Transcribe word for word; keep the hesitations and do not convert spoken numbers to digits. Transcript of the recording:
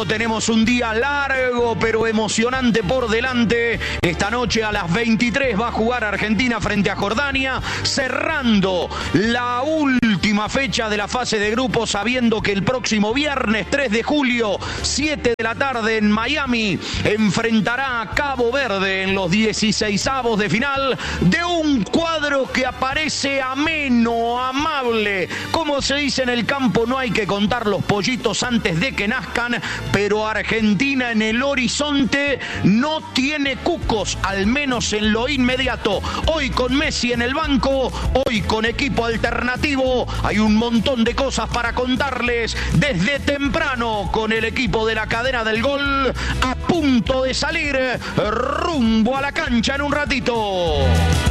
tenemos un día largo pero emocionante por delante. Esta noche a las veintitrés va a jugar Argentina frente a Jordania, cerrando la última fecha de la fase de grupos, sabiendo que el próximo viernes tres de julio, siete de la tarde en Miami, enfrentará a Cabo Verde en los dieciseisavos de final de un cuadro que aparece ameno, amable. Como se dice en el campo, no hay que contar los pollitos antes de que nazcan, pero Argentina en el horizonte no tiene cucos, al menos en lo inmediato. Hoy con Messi en el banco, hoy con equipo alternativo, hay un montón de cosas para contarles desde temprano con el equipo de la cadena del gol a punto de salir rumbo a la cancha en un ratito.